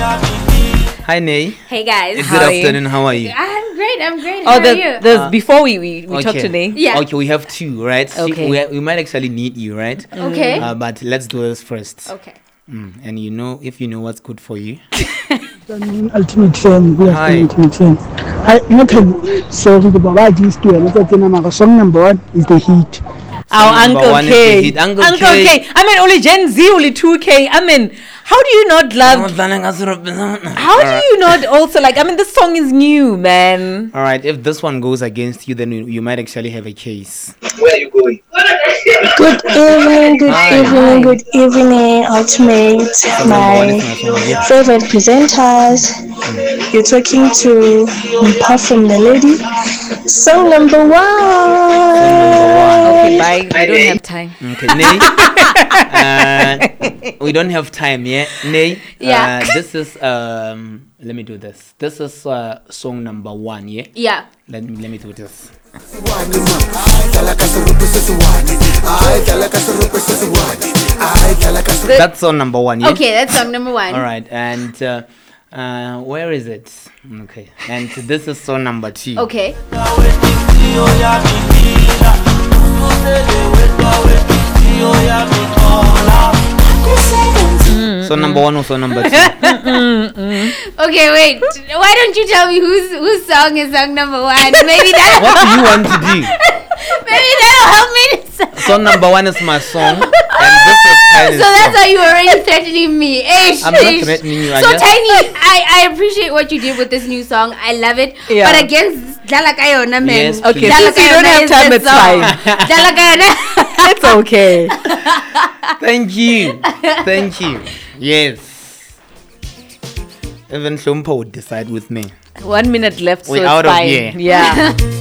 Hi, Nay. Hey guys. Good afternoon. How are you? I'm great. Oh, How are you? there's before we talk today. Yeah. Okay, we have two, right? Okay. We might actually need you, right? Okay. But let's do this first. Okay. And if you know what's good for you. Ultimate fan. We Hi. are ultimate fan. Sorry, the Baba is to song number 1 is the heat. Our Number Uncle one is the K. hit. Uncle K. K. I mean, only Gen Z, only 2K. I mean, how do you not love? How do you not also like? I mean, this song is new, man. All right, if this one goes against you, then you might actually have a case. Where are you going? Good evening, Hi. good evening, Ultimate, Song number one my is my song. Yeah. favorite presenters. You're talking to Perfume the Lady. Song number 1. Okay, bye. We don't have time. Okay, Nay. We don't have time, yeah. Nay. Yeah. This is Let me do this. This is song number 1, yeah. Yeah. Let me do this. That's song number 1, yeah. Okay, that's song number 1. All right, and where is it? Okay, and this is song number 2. Okay. So number 1 or so number 2? Okay, wait. Why don't you tell me whose song is song number 1? Maybe that. What do you want to do? Maybe that'll help me decide. Song number 1 is my song, and this is Tiny's So that's song. how you were already threatening me. I'm not threatening you. So Tiny, I appreciate what you did with this new song. I love it. Yeah. But against Dlala Kayona, man. Yes, Okay, please. since you don't have time, it's fine. Dlala Kayona. It's okay. Thank you. Yes. Even Shumpo would decide with me. 1 minute left, so We're it's out of fine. here. Yeah.